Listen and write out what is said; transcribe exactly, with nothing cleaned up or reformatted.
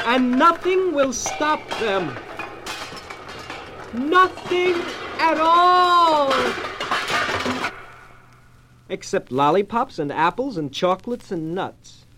and nothing will stop them. Nothing at all. Except lollipops and apples and chocolates and nuts.